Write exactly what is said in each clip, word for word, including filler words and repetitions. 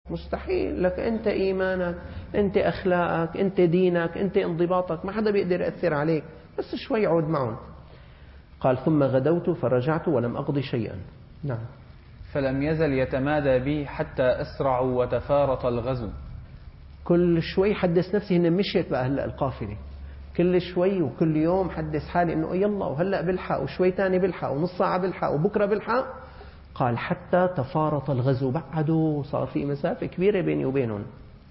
مستحيل لك. أنت إيمانك، أنت أخلاقك، أنت دينك، أنت انضباطك، ما حدا بيقدر يأثر عليك، بس شوي عود معهم. قال ثم غدوت فرجعت ولم أقضي شيئا. نعم. فلم يزل يتمادى بي حتى أسرعوا وتفارط الغزو. كل شوي حدث نفسي إن مشيت بقى هلأ القافلة، كل شوي وكل يوم حدث حالي إنه يلا وهلأ بلحق وشوي تاني بلحق ونص ساعة بلحق وبكرة بلحق. قال حتى تفارط الغزو، بعده صار في مسافة كبيرة بيني وبينهم.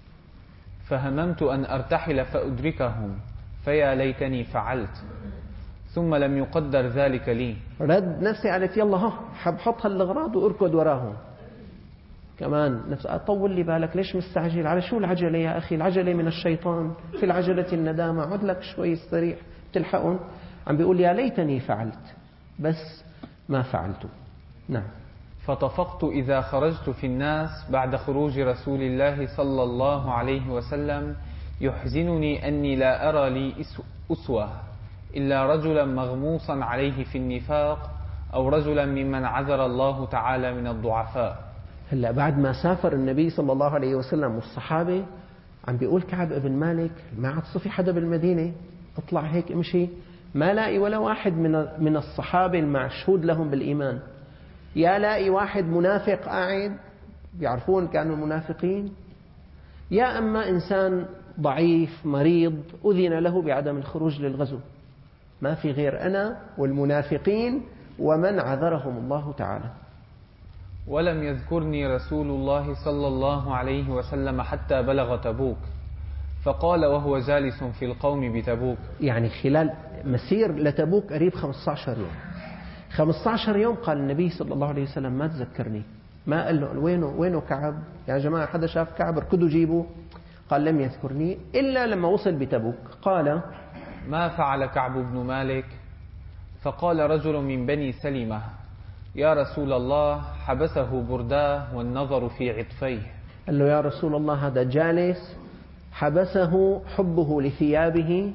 فهممت أن أرتحل فأدركهم فيا ليتني فعلت، ثم لم يقدر ذلك لي. رد نفسي قالت يلا ها حب حط هالأغراض واركض وراهم. كمان نفس أطول لي بالك، ليش مستعجل؟ على شو العجلة يا أخي؟ العجلة من الشيطان، في العجلة الندامة، عد لك شوي استريح تلحقون. عم بيقول يا ليتني فعلت بس ما فعلت. نعم. فطفقت إذا خرجت في الناس بعد خروج رسول الله صلى الله عليه وسلم يحزنني أني لا أرى لي أسوة إلا رجلا مغموصا عليه في النفاق أو رجلا ممن عذر الله تعالى من الضعفاء. هلأ بعد ما سافر النبي صلى الله عليه وسلم والصحابة، عم بيقول كعب ابن مالك ما عاد صفي حدا بالمدينة، اطلع هيك امشي ما لاقي ولا واحد من من الصحابة المشهود لهم بالإيمان. يا لاقي واحد منافق قاعد بيعرفون كانوا المنافقين، يا أما إنسان ضعيف مريض أذن له بعدم الخروج للغزو. ما في غير أنا والمنافقين ومن عذرهم الله تعالى. ولم يذكرني رسول الله صلى الله عليه وسلم حتى بلغ تبوك، فقال وهو جالس في القوم بتبوك، يعني خلال مسير لتبوك قريب خمسة عشر يوم. خمسة عشر يوم قال النبي صلى الله عليه وسلم ما تذكرني، ما قال له وينه وينه كعب يا جماعة، حدا شاف كعب اركضوا جيبوا. قال لم يذكرني إلا لما وصل بتبوك. قال ما فعل كعب بن مالك؟ فقال رجل من بني سلمة يا رسول الله حبسه برداه والنظر في عطفيه. قال له يا رسول الله هذا جالس حبسه حبه لثيابه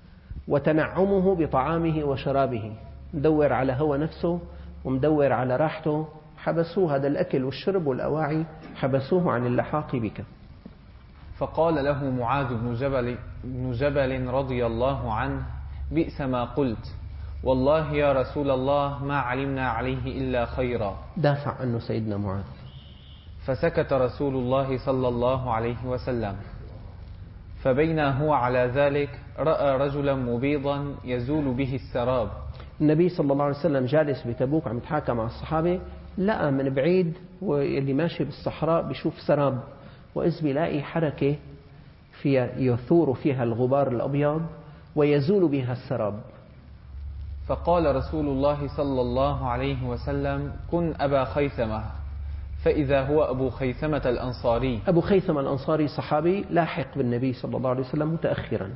وتنعمه بطعامه وشرابه، مدور على هوى نفسه ومدور على راحته، حبسوه هذا الأكل والشرب والأواعي حبسوه عن اللحاق بك. فقال له معاذ بن جبل, بن جبل رضي الله عنه بئس ما قلت، والله يا رسول الله ما علمنا عليه إلا خيرا. دافع عنه سيدنا معاذ. فسكت رسول الله صلى الله عليه وسلم. فبينا هو على ذلك رأى رجلا مبيضا يزول به السراب. النبي صلى الله عليه وسلم جالس بتبوك عم يتحاكى مع الصحابة، لقى من بعيد واللي ماشي بالصحراء بيشوف سراب، وإذ بيلاقي حركة فيها يثور فيها الغبار الأبيض ويزول بها السراب. فقال رسول الله صلى الله عليه وسلم كن أبا خيثمة، فإذا هو أبو خيثمة الأنصاري. أبو خيثمة الأنصاري صحابي لاحق بالنبي صلى الله عليه وسلم متأخرا،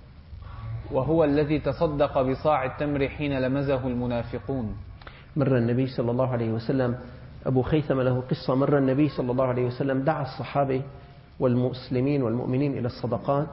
وهو الذي تصدق بصاع التمر حين لمزه المنافقون. مر النبي صلى الله عليه وسلم، أبو خيثمة له قصة، مر النبي صلى الله عليه وسلم دعا الصحابة والمسلمين والمؤمنين إلى الصدقات،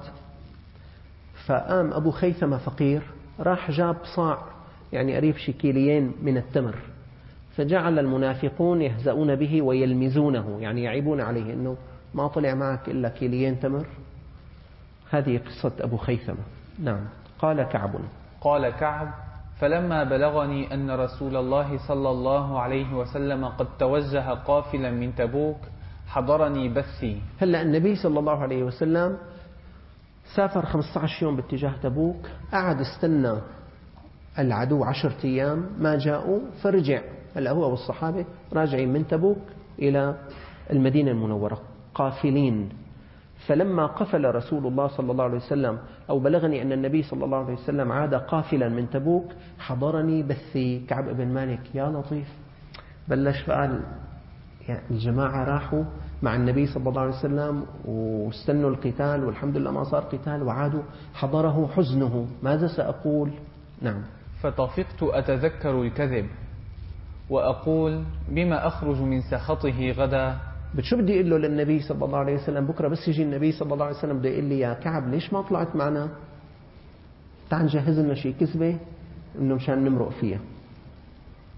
فقام أبو خيثمة فقير راح جاب صاع يعني قريب شي كيليين من التمر، فجعل المنافقون يهزؤون به ويلمزونه، يعني يعيبون عليه أنه ما طلع معك إلا كيليين تمر. هذه قصة أبو خيثمة. نعم. قال كعب قال كعب فلما بلغني أن رسول الله صلى الله عليه وسلم قد توجه قافلا من تبوك حضرني بثي. هلأ النبي صلى الله عليه وسلم سافر خمسة عشر يوم باتجاه تبوك، قعد استنى العدو عشرة أيام ما جاءوا، فرجع. هلأ هو والصحابة راجعين من تبوك إلى المدينة المنورة قافلين. فلما قفل رسول الله صلى الله عليه وسلم أو بلغني أن النبي صلى الله عليه وسلم عاد قافلا من تبوك حضرني بثي. كعب بن مالك يا لطيف بلش قال يعني الجماعة راحوا مع النبي صلى الله عليه وسلم واستنوا القتال والحمد لله ما صار قتال وعادوا، حضره حزنه ماذا سأقول. نعم. فطفقت أتذكر الكذب وأقول بما أخرج من سخطه غدا. شو بدي أقول له للنبي صلى الله عليه وسلم بكرة بس يجي النبي صلى الله عليه وسلم بده يقول لي يا كعب ليش ما طلعت معنا، تعال نجهز لنا شيء كذبة إنه مشان نمرق فيها.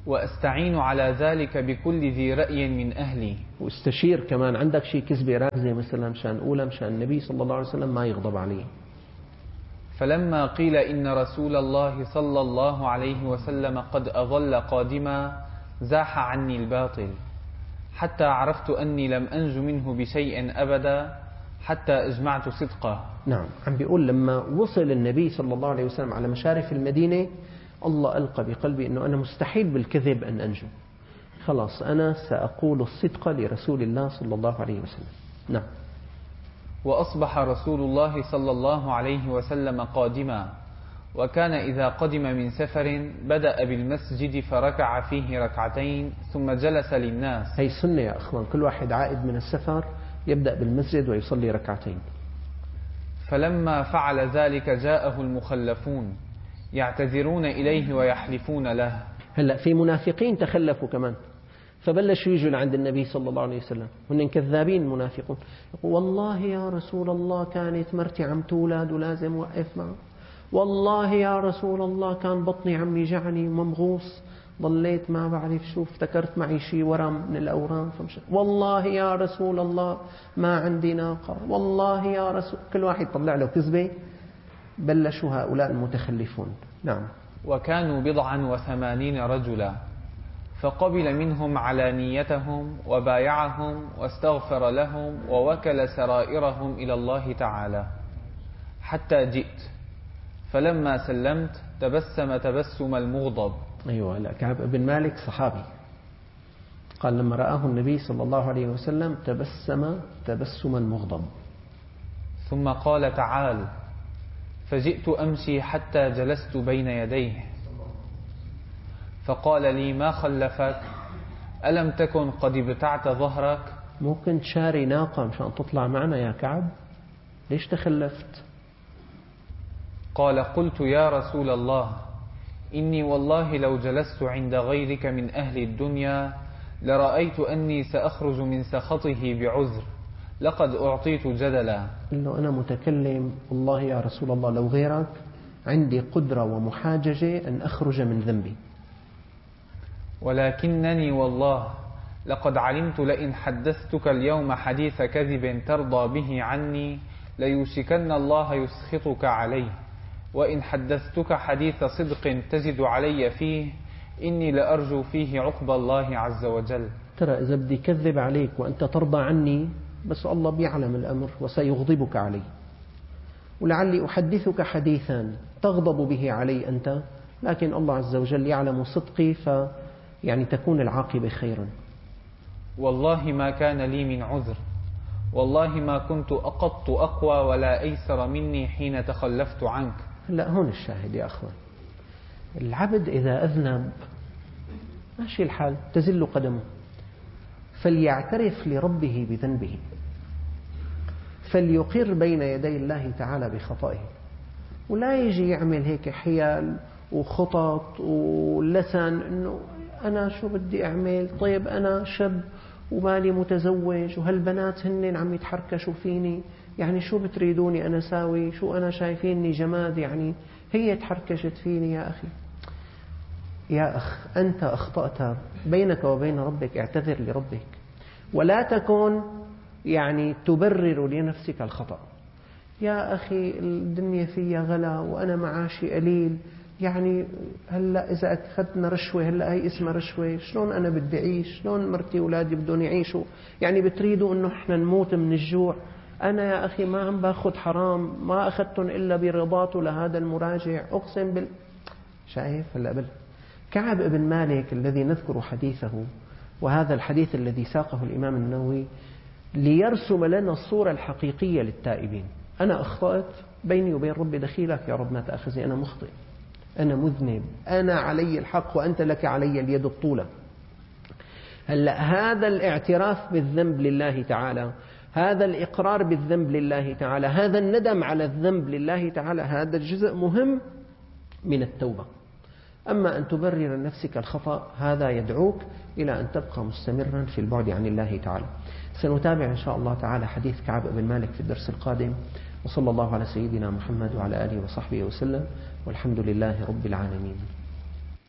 وأستعين على ذلك بكل ذي رأي من أهلي. واستشير كمان، عندك شيء كذبة راكزة مثلا مشان أولى مشان النبي صلى الله عليه وسلم ما يغضب عليه. فلما قيل إن رسول الله صلى الله عليه وسلم قد أظل قادما زاح عني الباطل حتى عرفت أني لم أنج منه بشيء أبدا حتى أجمعت صدقه. نعم، عم بيقول لما وصل النبي صلى الله عليه وسلم على مشارف المدينة الله ألقى بقلبي أنه أنا مستحيل بالكذب أن أنجو، خلاص أنا سأقول الصدق لرسول الله صلى الله عليه وسلم. نعم. وأصبح رسول الله صلى الله عليه وسلم قادما، وكان إذا قدم من سفر بدأ بالمسجد فركع فيه ركعتين ثم جلس للناس. هي سنة يا أخوان، كل واحد عائد من السفر يبدأ بالمسجد ويصلي ركعتين. فلما فعل ذلك جاءه المخلفون يعتذرون إليه ويحلفون له. هلأ في منافقين تخلفوا كمان، فبلشوا يجوا لعند النبي صلى الله عليه وسلم، هن كذابين منافقون، والله يا رسول الله كانت مرتي عم تولد ولازم وقف معه، والله يا رسول الله كان بطني عم يجعني ممغوص ضليت ما بعرف شو افتكرت معي شيء ورم من الأورام فمشت، والله يا رسول الله ما عندي ناقة، والله يا رسول، كل واحد طلع له كذبة. بلشوا هؤلاء المتخلفون. نعم. وكانوا بضعا وثمانين رجلا، فقبل منهم علانيتهم وبايعهم واستغفر لهم ووكل سرائرهم إلى الله تعالى حتى جئت، فلما سلمت تبسم تبسم المغضب. أيوة، لا كعب بن مالك صحابي، قال لما رآه النبي صلى الله عليه وسلم تبسم تبسم المغضب. ثم قال تعال، فجئت أمشي حتى جلست بين يديه فقال لي ما خلفك؟ ألم تكن قد ابتعت ظهرك؟ ممكن تشاري ناقة مشان تطلع معنا يا كعب، ليش تخلفت؟ قال قلت يا رسول الله إني والله لو جلست عند غيرك من أهل الدنيا لرأيت أني سأخرج من سخطه بعذر، لقد أعطيت جدلا. قل له أنا متكلم والله يا رسول الله لو غيرك عندي قدرة ومحاججة أن أخرج من ذنبي، ولكنني والله لقد علمت لئن حدثتك اليوم حديث كذب ترضى به عني ليوشكن الله يسخطك عليه، وإن حدثتك حديث صدق تجد علي فيه إني لأرجو فيه عقب الله عز وجل. ترى إذا بدي كذب عليك وأنت ترضى عني بس الله بيعلم الأمر وسيغضبك علي، ولعلي أحدثك حديثا تغضب به علي أنت، لكن الله عز وجل يعلم صدقي في يعني تكون العاقبة خيرا. والله ما كان لي من عذر، والله ما كنت أقط أقوى ولا أيسر مني حين تخلفت عنك. لا هون الشاهد يا أخوان، العبد إذا أذنب ماشي الحال تزل قدمه، فليعترف لربه بذنبه، فليقر بين يدي الله تعالى بخطئه، ولا يجي يعمل هيك حيال وخطط ولسان إنه أنا شو بدي أعمل، طيب أنا شاب ومالي متزوج وهالبنات هن عم يتحركشوا فيني، يعني شو بتريدوني أنا ساوي، شو أنا شايفيني جماد، يعني هي تحركشت فيني. يا أخي يا أخ أنت أخطأت بينك وبين ربك، اعتذر لربك، ولا تكن يعني تبرر لنفسك الخطأ. يا أخي الدنيا فيها غلا وأنا معاشي قليل، يعني هلأ إذا أخذنا رشوة هلأ هي اسمها رشوة، شلون أنا بدي أعيش، شلون مرتي وولادي بدون يعيشوا، يعني بتريدوا إنه إحنا نموت من الجوع. أنا يا أخي ما عم باخذ حرام، ما أخذتهم إلا برضاته لهذا المراجع، أقسم بال شايف هلأ بال كعب بن مالك الذي نذكر حديثه، وهذا الحديث الذي ساقه الإمام النووي ليرسم لنا الصورة الحقيقية للتائبين. أنا أخطأت بيني وبين ربي دخيلك يا رب ما تأخذني، أنا مخطئ، أنا مذنب، أنا علي الحق وأنت لك علي اليد الطولة. هلأ هذا الاعتراف بالذنب لله تعالى، هذا الإقرار بالذنب لله تعالى، هذا الندم على الذنب لله تعالى، هذا الجزء مهم من التوبة. أما أن تبرر نفسك الخطأ هذا يدعوك إلى أن تبقى مستمرا في البعد عن الله تعالى. سنتابع إن شاء الله تعالى حديث كعب بن مالك في الدرس القادم، وصلى الله على سيدنا محمد وعلى آله وصحبه وسلم، والحمد لله رب العالمين.